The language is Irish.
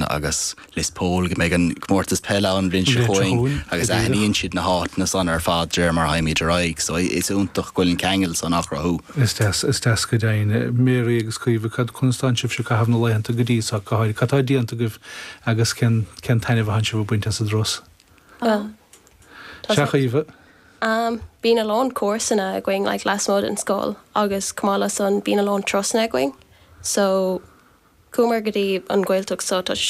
agus lispól go méid an gmórtas pelle an bblin se choing agus aíonn siad na hána san ar fád Germar haimid raig, so is úntaach goilinn kegel san nach rathú. Is des go dain méí agus cuomh cad constantsih se go hafna leihananta go dtíach go háid catá díanta goh agus cen taineh han se bh buinte a dros. Seachaíomh? Bín alón cuasanna going like last mode in school agus cumála son bín alón trosna going. So cúmar go dtí an ghailteach so